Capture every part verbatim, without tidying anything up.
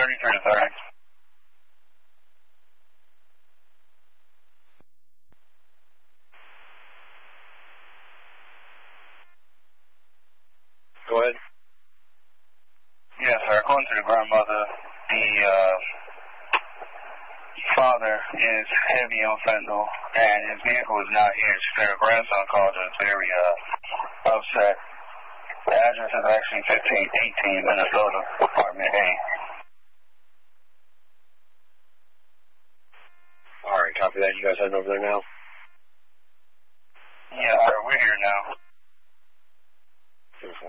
thirty-three to thirty. Go ahead. Yes, sir. According to the grandmother, the uh, father is heavy on fentanyl, and his vehicle is not here. Their grandson called her very uh, upset. The address is actually fifteen eighteen Minnesota, apartment A. All right, copy that. You guys heading over there now? Yes, sir. We're here now. Beautiful.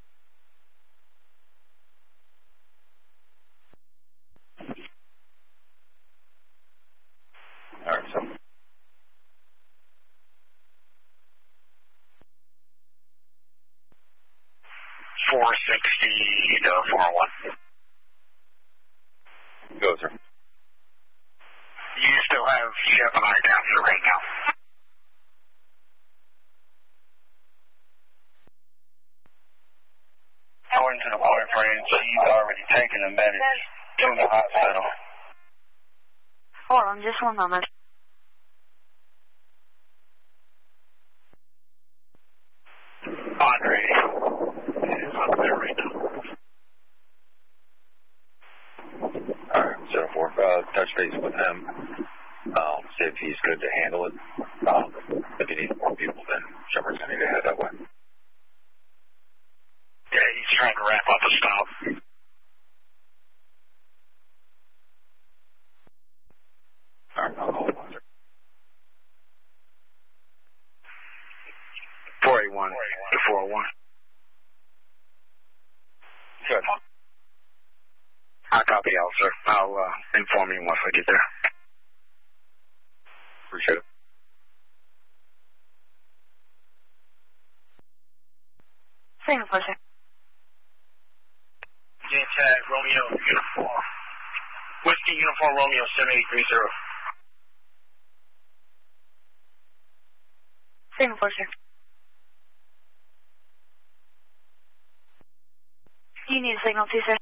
All right, so. four sixty to four oh one. Go, sir. You still have Chef and I down here right now. According to the boyfriend, she's already taken the medics to the hospital. Hold on, just one moment. Andre is up there right now. All right, zero four. Uh, touch base with him. Um, see if he's good to handle it. Um, if you need more people, then Shepard's going to need to head that way. Yeah, he's trying to wrap up a stop. All right, I'll call him. four eighty-one to four oh one. Good. I copy out, sir. I'll uh, inform you once I get there. Appreciate it. Signal pleasure. J tag Romeo Uniform. Whiskey Uniform Romeo seven eight three zero. Signal pleasure. You need a signal too, sir.